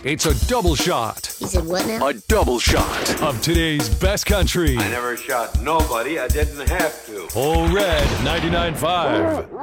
It's a double shot. He said what now? A double shot of today's best country. I never shot nobody. I didn't have to. Ole Red 99.5.